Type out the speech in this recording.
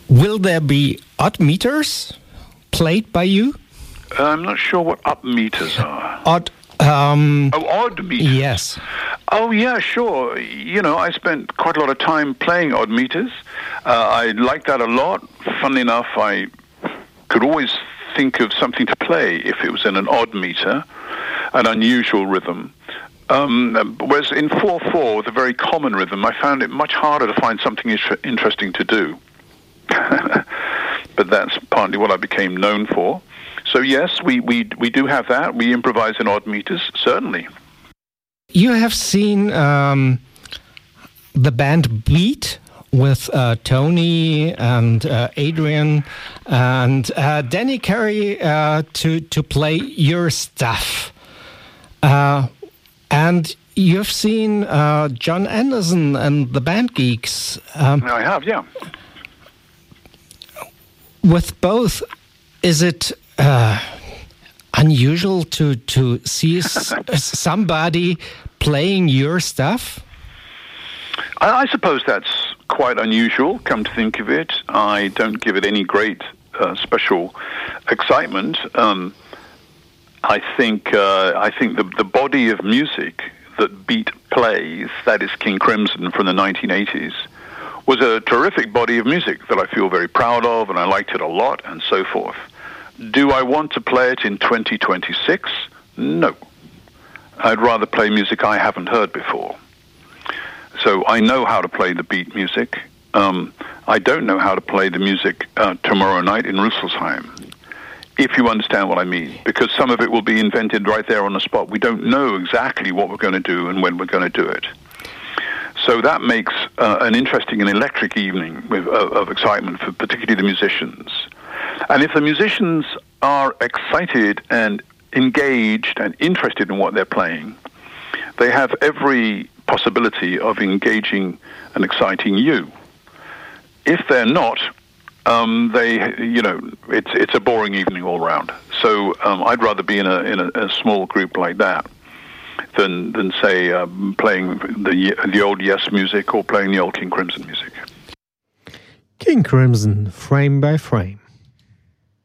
Will there be odd meters played by you? I'm not sure what up meters are. Odd. Odd meters. Yes. Oh, yeah, sure. I spent quite a lot of time playing odd meters. I liked that a lot. Funnily enough, I could always think of something to play if it was in an odd meter, an unusual rhythm. Whereas in 4/4, the very common rhythm, I found it much harder to find something interesting to do. But that's partly what I became known for. So yes, we do have that. We improvise in odd meters, certainly. You have seen the band Beat with Tony and Adrian and Danny Carey to play your stuff. And you've seen John Anderson and the Band Geeks. I have, yeah. With both, is it unusual to see somebody playing your stuff? I suppose that's quite unusual, come to think of it. I don't give it any great special excitement. I think the body of music that Beat plays, that is King Crimson from the 1980s, was a terrific body of music that I feel very proud of, and I liked it a lot, and so forth. Do I want to play it in 2026? No. I'd rather play music I haven't heard before. So I know how to play the Beat music. I don't know how to play the music tomorrow night in Rüsselsheim, if you understand what I mean, because some of it will be invented right there on the spot. We don't know exactly what we're going to do and when we're going to do it. So that makes an interesting and electric evening of excitement for particularly the musicians. And if the musicians are excited and engaged and interested in what they're playing, they have every possibility of engaging and exciting you. If they're not, it's a boring evening all round. So I'd rather be in a small group like that than say playing the old Yes music or playing the old King Crimson music. King Crimson, Frame by Frame.